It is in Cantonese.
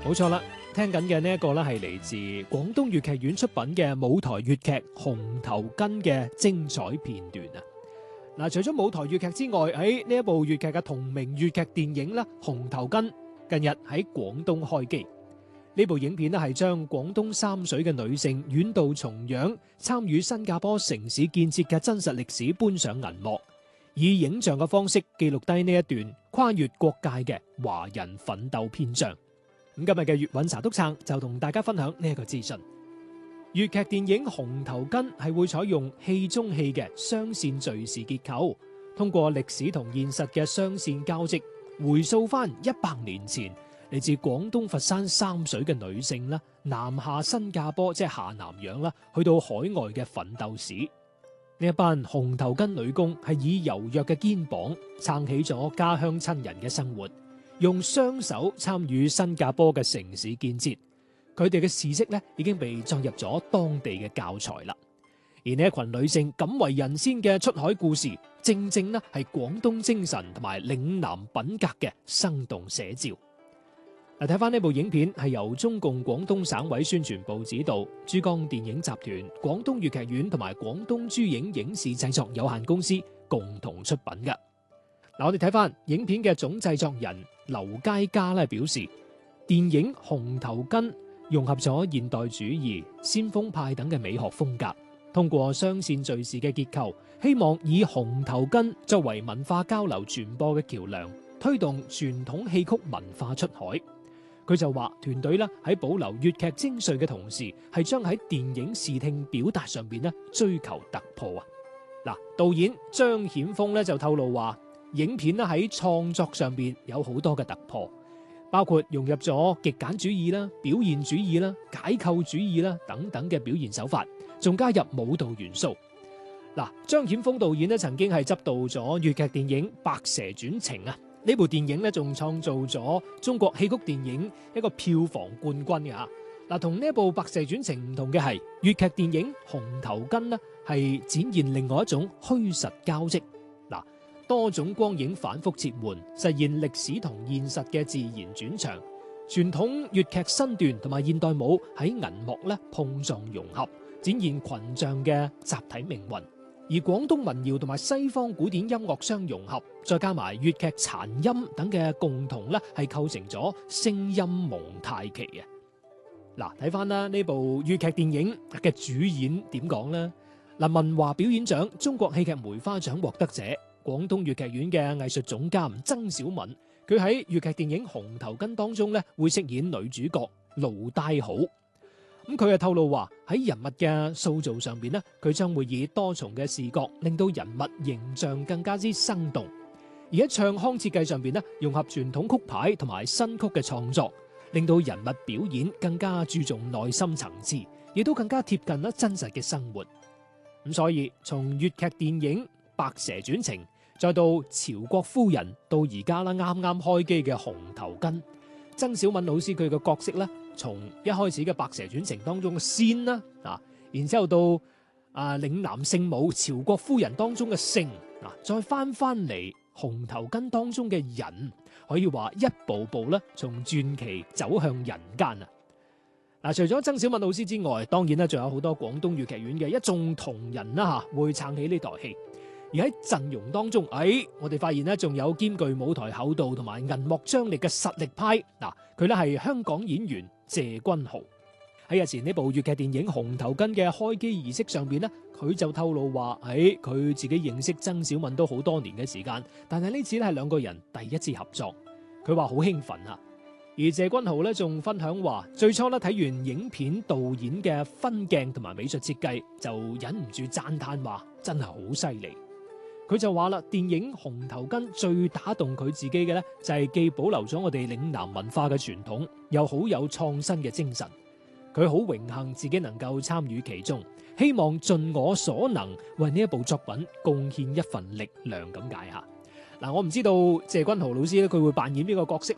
冇錯啦，聽緊嘅呢一個咧係嚟自廣東粵劇院出品嘅舞台粵劇《紅頭巾》嘅精彩片段啊！嗱，除咗舞台粵劇之外，喺呢一部粵劇嘅同名粵劇電影啦，《紅頭巾》近日喺廣東開機。呢部影片咧係將廣東三水嘅女性遠渡重洋參與新加坡城市建設嘅真實歷史搬上銀幕，以影像嘅方式記錄低呢一段跨越國界嘅華人奮鬥篇章。咁今日嘅粵韻茶督撐就同大家分享呢一個資訊。粵劇電影《紅頭巾》係會採用戲中戲嘅雙線敘事結構，通過歷史同現實嘅雙線交織，回溯翻100年前嚟自廣東佛山三水嘅女性啦，南下新加坡即係下南洋啦，去到海外嘅奮鬥史。呢一班紅頭巾女工係以柔弱嘅肩膀撐起咗家鄉親人嘅生活，用雙手參與新加坡嘅城市建設。佢哋嘅事蹟咧已經被載入咗當地嘅教材啦。而呢一群女性敢為人先嘅出海故事，正正咧係廣東精神同埋嶺南品格嘅生動寫照。嗱，睇翻呢部影片係由中共廣東省委宣傳部指導，珠江電影集團、廣東粵劇院同埋廣東珠影影視製作有限公司共同出品嘅。嗱，我哋睇翻影片嘅總製作人劉佳嘉咧表示，電影《紅頭巾》融合咗現代主義、先鋒派等嘅美學風格，通過雙線敘事嘅結構，希望以紅頭巾作為文化交流傳播嘅橋樑，推動傳統戲曲文化出海。佢就話團隊咧喺保留粵劇精髓嘅同時，係將喺電影視聽表達上邊咧追求突破啊！嗱，導演張顯峰咧就透露話，影片咧喺創作上邊有好多嘅突破，包括融入咗極簡主義啦、表現主義啦、解構主義啦等等嘅表現手法，仲加入舞蹈元素。嗱，張顯峰導演咧曾經係執導咗粵劇電影《白蛇傳情》啊。呢部電影咧仲創造咗中國戲曲電影一個票房冠軍嘅吓。嗱，同呢一部《白蛇傳情》唔同嘅係，粵劇電影《紅頭巾》呢係展現另外一種虛實交織。嗱，多種光影反覆切換，實現歷史同現實嘅自然轉場。傳統粵劇身段同埋現代舞喺銀幕咧碰撞融合，展現群像嘅集體命運。而廣東民謠同埋西方古典音樂相融合，再加埋粵劇殘音等嘅共同咧，係構成咗聲音蒙太奇啊！嗱，睇翻啦，呢部粵劇電影嘅主演點講呢？嗱，文華表演獎、中國戲劇梅花獎獲得者、廣東粵劇院嘅藝術總監曾小敏，佢喺粵劇電影《紅頭巾》當中咧會飾演女主角盧大好。咁佢又透露話喺人物嘅塑造上邊咧，佢將會以多重嘅視角，令到人物形象更加之生動。而喺唱腔設計上邊咧，融合傳統曲牌同埋新曲嘅創作，令到人物表演更加注重內心層次，亦都更加貼近啦真實嘅生活。咁所以從粵劇電影《白蛇傳情》，再到《朝國夫人》，到而家啦啱啱開機嘅《紅頭巾》，曾小敏老師佢嘅角色咧，從一開始嘅《白蛇傳情》當中嘅仙啦，然之後到嶺南聖母朝國夫人當中嘅聖，再翻嚟《紅頭巾》當中嘅人，可以話一步步咧從傳奇走向人間啊！嗱，除咗曾小敏老師之外，當然咧仲有好多廣東粵劇院嘅一眾同仁啦嚇，會撐起呢台戲。而喺陣容當中，我哋發現咧仲有兼具舞台厚度同埋銀幕張力嘅實力派。嗱，佢咧係香港演員謝君豪。喺日前呢部粵劇電影《紅頭巾》嘅開機儀式上邊咧，佢就透露話，佢自己認識曾小敏都好多年嘅時間，但係呢次咧係兩個人第一次合作，佢話好興奮啊！而謝君豪咧仲分享話，最初咧睇完影片導演嘅分鏡同埋美術設計，就忍唔住讚嘆話，真係好犀利。佢就話啦，電影《紅頭巾》最打動佢自己嘅咧，就係既保留咗我哋嶺南文化嘅傳統，又好有創新嘅精神。佢好榮幸自己能夠參與其中，希望盡我所能為呢一部作品貢獻一份力量咁解吓。嗱，我唔知道謝君豪老師咧，佢會扮演邊個角色